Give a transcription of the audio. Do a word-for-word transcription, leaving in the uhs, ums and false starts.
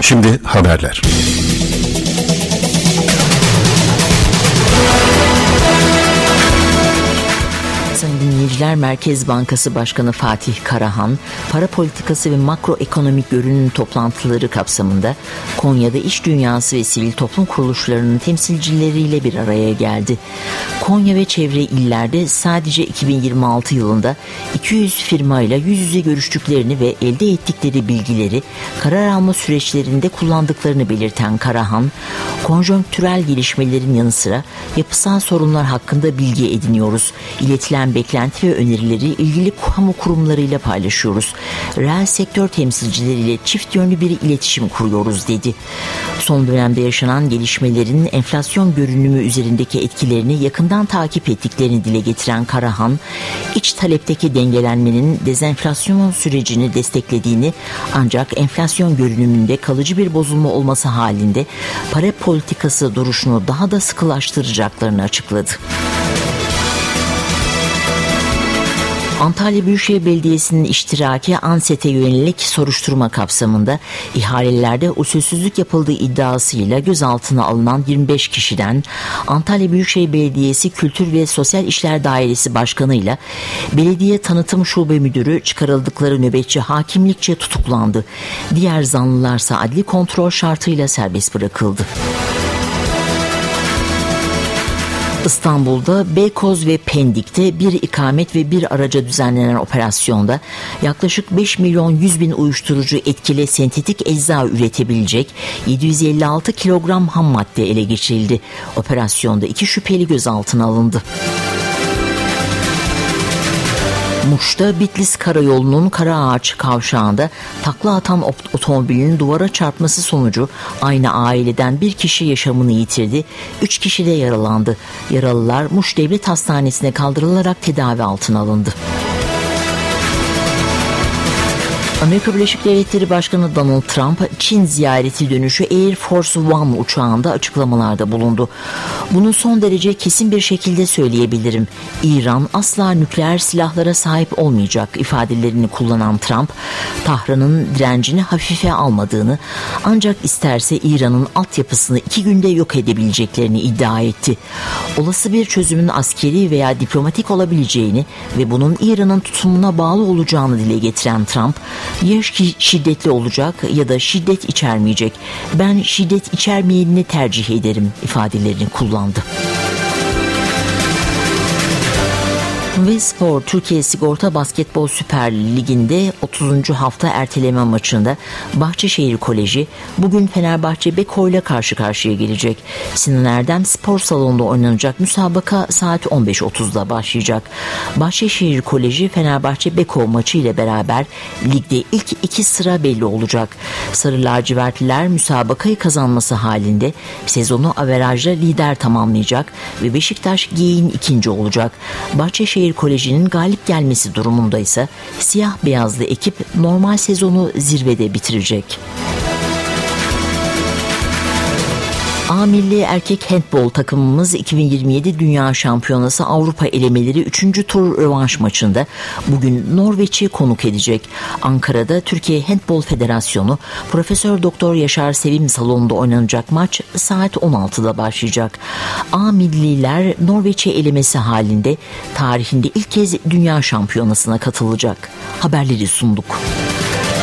Şimdi haberler. Sayın dinleyiciler, Merkez Bankası Başkanı Fatih Karahan, para politikası ve makroekonomik görünüm toplantıları kapsamında Konya'da iş dünyası ve sivil toplum kuruluşlarının temsilcileriyle bir araya geldi. Konya ve çevre illerde sadece iki bin yirmi altı yılında iki yüz firmayla yüz yüze görüştüklerini ve elde ettikleri bilgileri karar alma süreçlerinde kullandıklarını belirten Karahan, konjonktürel gelişmelerin yanı sıra yapısal sorunlar hakkında bilgi ediniyoruz. İletilen beklenti ve önerileri ilgili kamu kurumlarıyla paylaşıyoruz. Reel sektör temsilcileriyle çift yönlü bir iletişim kuruyoruz dedi. Son dönemde yaşanan gelişmelerin enflasyon görünümü üzerindeki etkilerini yakından takip ettiklerini dile getiren Karahan, iç talepteki dengelenmenin dezenflasyon sürecini desteklediğini, ancak enflasyon görünümünde kalıcı bir bozulma olması halinde para politikası duruşunu daha da sıkılaştıracaklarını açıkladı. Antalya Büyükşehir Belediyesi'nin iştiraki ANSET'e yönelik soruşturma kapsamında ihalelerde usulsüzlük yapıldığı iddiasıyla gözaltına alınan yirmi beş kişiden Antalya Büyükşehir Belediyesi Kültür ve Sosyal İşler Dairesi Başkanı ile Belediye Tanıtım Şube Müdürü çıkarıldıkları nöbetçi hakimlikçe tutuklandı. Diğer zanlılarsa adli kontrol şartıyla serbest bırakıldı. İstanbul'da Beykoz ve Pendik'te bir ikamet ve bir araca düzenlenen operasyonda yaklaşık beş milyon yüz bin uyuşturucu etkili sentetik ecza üretebilecek yedi yüz elli altı kilogram ham madde ele geçirildi. Operasyonda iki şüpheli gözaltına alındı. Muş'ta Bitlis Karayolu'nun Karaağaç kavşağında takla atan otomobilin duvara çarpması sonucu aynı aileden bir kişi yaşamını yitirdi, üç kişi de yaralandı. Yaralılar Muş Devlet Hastanesi'ne kaldırılarak tedavi altına alındı. Amerika Birleşik Devletleri Başkanı Donald Trump, Çin ziyareti dönüşü Air Force One uçağında açıklamalarda bulundu. Bunu son derece kesin bir şekilde söyleyebilirim. İran asla nükleer silahlara sahip olmayacak ifadelerini kullanan Trump, Tahran'ın direncini hafife almadığını, ancak isterse İran'ın altyapısını iki günde yok edebileceklerini iddia etti. Olası bir çözümün askeri veya diplomatik olabileceğini ve bunun İran'ın tutumuna bağlı olacağını dile getiren Trump, ya şiddetli olacak ya da şiddet içermeyecek. Ben şiddet içermeyenini tercih ederim ifadelerini kullandı. Ve Spor, Türkiye Sigorta Basketbol Süper Ligi'nde otuzuncu hafta erteleme maçında Bahçeşehir Koleji bugün Fenerbahçe Beko ile karşı karşıya gelecek. Sinan Erdem Spor Salonu'nda oynanacak müsabaka saat on beş otuzda başlayacak. Bahçeşehir Koleji Fenerbahçe Beko maçı ile beraber ligde ilk iki sıra belli olacak. Sarı lacivertliler müsabakayı kazanması halinde sezonu averajla lider tamamlayacak ve Beşiktaş Geyik'in ikinci olacak. Bahçeşehir Koleji'nin galip gelmesi durumunda ise siyah beyazlı ekip normal sezonu zirvede bitirecek. A Milli Erkek Handbol takımımız iki bin yirmi yedi Dünya Şampiyonası Avrupa elemeleri üçüncü tur rövanş maçında bugün Norveç'i konuk edecek. Ankara'da Türkiye Handbol Federasyonu Profesör Doktor Yaşar Sevim Salonu'nda oynanacak maç saat on altıda başlayacak. A Milliler Norveç'i elemesi halinde tarihinde ilk kez Dünya Şampiyonası'na katılacak. Haberleri sunduk.